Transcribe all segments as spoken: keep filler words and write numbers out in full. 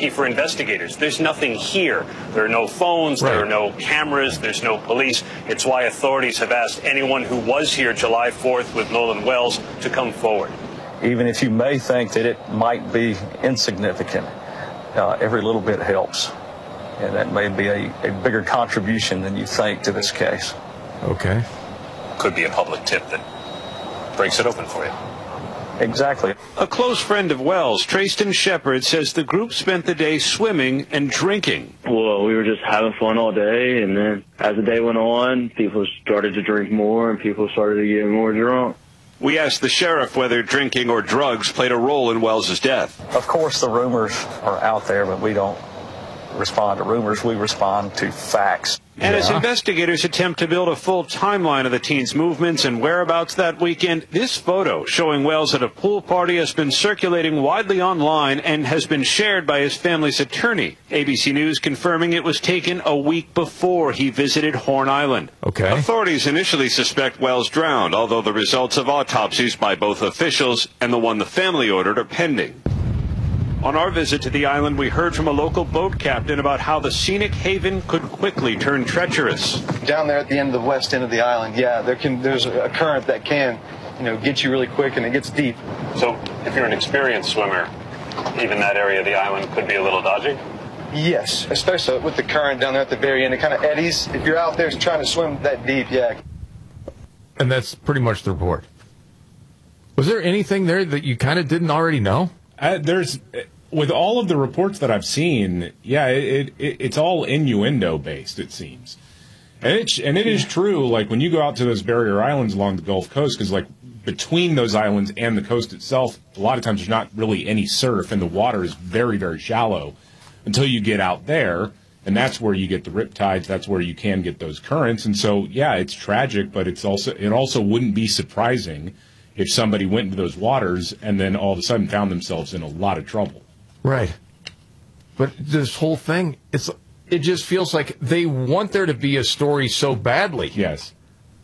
tricky for investigators. There's nothing here. There are no phones, right. there are no cameras, there's no police. It's why authorities have asked anyone who was here July fourth with Nolan Wells to come forward. Even if you may think that it might be insignificant, uh, every little bit helps. And that may be a, a bigger contribution than you think to this case. Okay. Could be a public tip that breaks it open for you. Exactly. A close friend of Wells, Trayston Shepard, says the group spent the day swimming and drinking. Well, we were just having fun all day, and then as the day went on, people started to drink more, and people started to get more drunk. We asked the sheriff whether drinking or drugs played a role in Wells's death. Of course, the rumors are out there, but we don't respond to rumors. We respond to facts. And yeah. as investigators attempt to build a full timeline of the teen's movements and whereabouts that weekend, this photo showing Wells at a pool party has been circulating widely online and has been shared by his family's attorney. A B C News confirming it was taken a week before he visited Horn Island. Okay. Authorities initially suspect Wells drowned, although the results of autopsies by both officials and the one the family ordered are pending. On our visit to the island, we heard from a local boat captain about how the scenic haven could quickly turn treacherous. Down there at the end of the west end of the island, yeah, there can there's a current that can, you know, get you really quick, and it gets deep. So if you're an experienced swimmer, even that area of the island could be a little dodgy? Yes, especially with the current down there at the very end. It kind of eddies. If you're out there trying to swim that deep, yeah. And that's pretty much the report. Was there anything there that you kind of didn't already know? Uh, there's, with all of the reports that I've seen, yeah, it, it it's all innuendo based, it seems, and it's and it is true. Like when you go out to those barrier islands along the Gulf Coast, because like between those islands and the coast itself, a lot of times there's not really any surf, and the water is very very shallow until you get out there, and that's where you get the riptides. That's where you can get those currents, and so yeah, it's tragic, but it's also it also wouldn't be surprising if somebody went into those waters and then all of a sudden found themselves in a lot of trouble. Right. But this whole thing, it's it just feels like they want there to be a story so badly. Yes.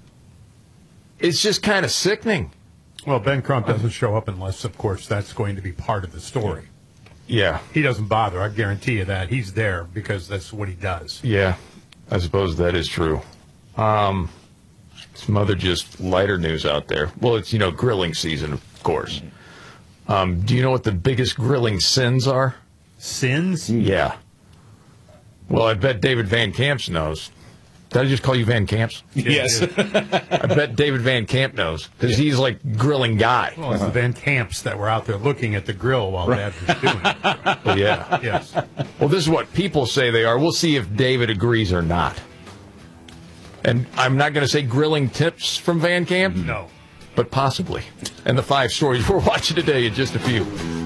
It's just kind of sickening. Well, Ben Crump doesn't show up unless, of course, that's going to be part of the story. Yeah. He doesn't bother. I guarantee you that. He's there because that's what he does. Yeah, I suppose that is true. Um... Some other just lighter news out there. Well, it's, you know, grilling season, of course. Um, do you know what the biggest grilling sins are? Sins? Yeah. Well, I bet David Van Camp knows. Did I just call you Van Camps? Yes. I bet David Van Camp knows, because yeah. he's like grilling guy. Well, it's uh-huh. the Van Camps that were out there looking at the grill while right. Dad was doing it. Well, yeah. Yes. Well, this is what people say they are. We'll see if David agrees or not. And I'm not going to say grilling tips from Van Camp. No. But possibly. And the five stories we're watching today in just a few.